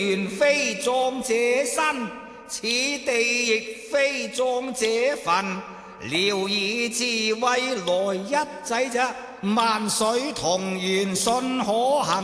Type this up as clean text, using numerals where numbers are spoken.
原非壯者身，此地亦非壯者份。聊以自慰來一仔啫，萬水同源信可行。